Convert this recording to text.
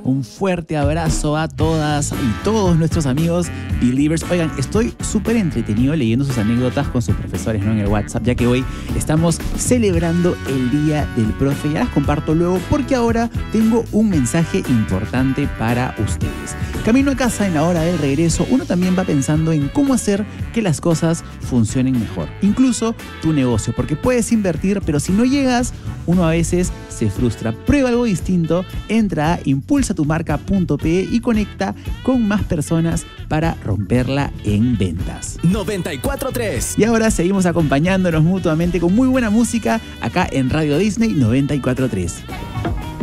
Un fuerte abrazo a todas y todos nuestros amigos Believers. Oigan, estoy súper entretenido leyendo sus anécdotas con sus profesores, ¿no? En el WhatsApp, ya que hoy estamos celebrando el Día del Profe. Ya las comparto luego porque ahora tengo un mensaje importante para ustedes. Camino a casa, en la hora del regreso, uno también va pensando en cómo hacer que las cosas funcionen mejor. Incluso tu negocio, porque puedes invertir, pero si no llegas, uno a veces se frustra. Prueba algo distinto, entra a impulsatumarca.pe y conecta con más personas para romperla en ventas. 94.3. Y ahora seguimos acompañándonos mutuamente con muy buena música acá en Radio Disney 94.3.